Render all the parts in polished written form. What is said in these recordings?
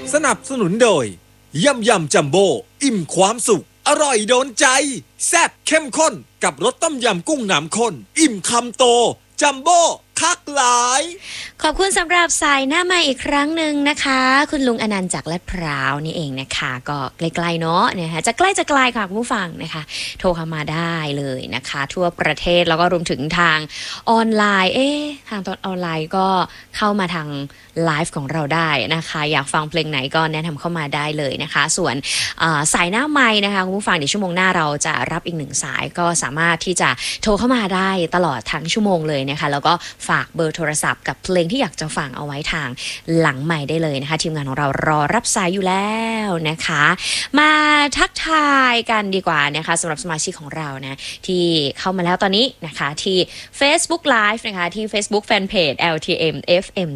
สนับสนุนโดยยำจัมโบ้อิ่มความสุขอร่อยโดนใจแซ่บเข้มข้นกับรสต้มยำกุ้งน้ำข้นอิ่มคำโตจัมโบ้คักหลายขอบคุณสำหรับสายหน้ามาอีกครั้งหนึ่งนะคะคุณลุงอนันต์จากลาดพร้าวนี่เองนะคะก็ใกล้ๆเนาะนะคะจะใกล้จะไกลค่ะคุณผู้ฟังนะคะโทรเข้ามาได้เลยนะคะทั่วประเทศแล้วก็รวมถึงทางออนไลน์ทางตอนออนไลน์ก็เข้ามาทางไลฟ์ของเราได้นะคะอยากฟังเพลงไหนก็แนะนำเข้ามาได้เลยนะคะส่วนสายหน้าไมค์นะคะคุณผู้ฟังเดี๋ยวชั่วโมงหน้าเราจะรับอีก1สายก็สามารถที่จะโทรเข้ามาได้ตลอดทั้งชั่วโมงเลยนะคะแล้วก็ฝากเบอร์โทรศัพท์กับเพลงที่อยากจะฟังเอาไว้ทางหลังไมค์ได้เลยนะคะทีมงานของเรารอรับสายอยู่แล้วนะคะมาทักทายกันดีกว่านะคะสำหรับสมาชิกของเรานะที่เข้ามาแล้วตอนนี้นะคะที่ Facebook Live นะคะที่ Facebook Fanpage LTM FM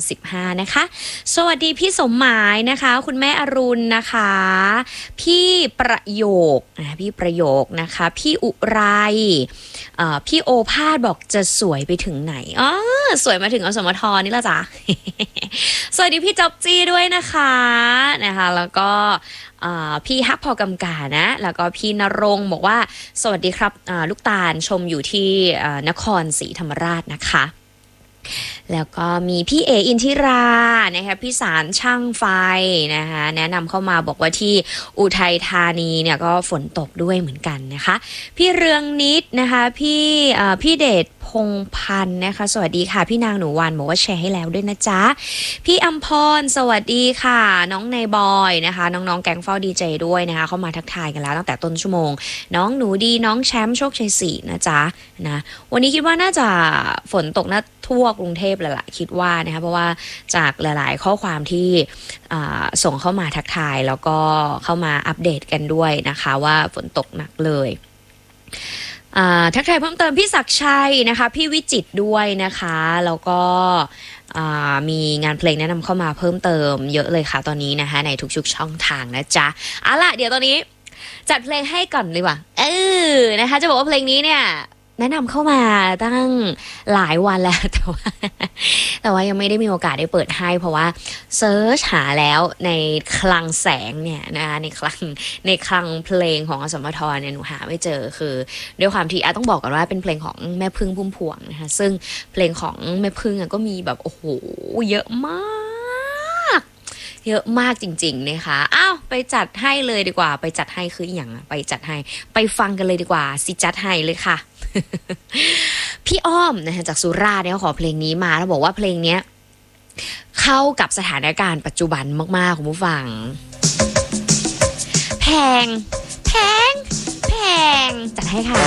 95นะคะสวัสดีพี่สมหมายนะคะคุณแม่อรุณนะคะพี่ประโยคนะคะพี่อุไรพี่โอภาสบอกจะสวยไปถึงไหนสวยมาถึงอสมทนี่ละจ้ะ สวัสดีพี่จ๊อบจี้ด้วยนะคะแล้วก็พี่ฮักพอกำกานะแล้วก็พี่นรงค์บอกว่าสวัสดีครับลูกตาลชมอยู่ที่นครศรีธรรมราชนะคะแล้วก็มีพี่เออินทิรานะคะพี่สารช่างไฟนะคะแนะนำเข้ามาบอกว่าที่อุทัยธานีเนี่ยก็ฝนตกด้วยเหมือนกันนะคะพี่เรืองนิดนะคะพี่เดชพงพันธ์นะคะสวัสดีค่ะพี่นางหนูวันบอกว่าแชร์ให้แล้วด้วยนะจ๊ะพี่อัมพรสวัสดีค่ะน้องในบอยนะคะน้องๆแก๊งเฝ้าดีเจด้วยนะคะเข้ามาทักทายกันแล้วตั้งแต่ต้นชั่วโมงน้องหนูดีน้องแชมป์โชคชัย4นะจ๊ะนะวันนี้คิดว่าน่าจะฝนตกทั่วกรุงเทพแหละคิดว่านะคะเพราะว่าจากหลายๆข้อความที่ส่งเข้ามาทักทายแล้วก็เข้ามาอัปเดตกันด้วยนะคะว่าฝนตกหนักเลยทักทายเพิ่มเติมพี่ศักดิ์ชัยนะคะพี่วิจิตรด้วยนะคะแล้วก็มีงานเพลงแนะนำเข้ามาเพิ่มเติมเยอะเลยค่ะตอนนี้นะคะในทุกๆช่องทางนะจ๊ะเอาล่ะเดี๋ยวตอนนี้จัดเพลงให้ก่อนเลยว่ะนะคะจะบอกว่าเพลงนี้เนี่ยแนะนำเข้ามาตั้งหลายวันแล้วแต่ว่ายังไม่ได้มีโอกาสได้เปิดให้เพราะว่าเซิร์ชหาแล้วในคลังแสงเนี่ยนะคะในคลังเพลงของอสมทเนี่ยหนูหาไม่เจอคือด้วยความที่ต้องบอกก่อนว่าเป็นเพลงของแม่พึ่งพุ่มพวงนะคะซึ่งเพลงของแม่พึ่งก็มีแบบโอ้โหเยอะมากจริงๆนะคะไปจัดให้เลยดีกว่าไปจัดให้คืออย่างไปจัดให้ไปฟังกันเลยดีกว่าสิจัดให้เลยค่ะ พี่อ้อมนะคะจากสุราษฎร์เนี่ยขอเพลงนี้มาแล้วบอกว่าเพลงนี้เข้ากับสถานการณ์ปัจจุบันมากๆคุณผู้ฟังแพงจัดให้ค่ะ